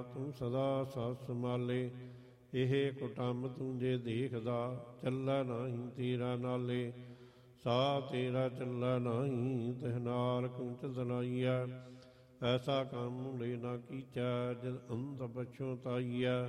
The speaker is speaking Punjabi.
ਤੂੰ ਸਦਾ ਸਸ ਸੰਭਾਲੇ। ਇਹ ਕੁਟੰਬ ਤੂੰ ਜੇ ਦੇਖਦਾ, ਚੱਲੈ ਨਾਹੀਂ ਤੇਰਾ ਨਾਲੇ। ਸਾ ਤੇਰਾ ਚੱਲੈ ਨਾਹੀਂ, ਤਿਹ ਨਾਲ ਕੁੰਚ ਸੁਣਾਈਐ। ਐਸਾ ਕੰਮ ਲੈ ਨਾ ਕੀਚੈ, ਜਦ ਅੰਤ ਪਛੋਤਾਈਐ।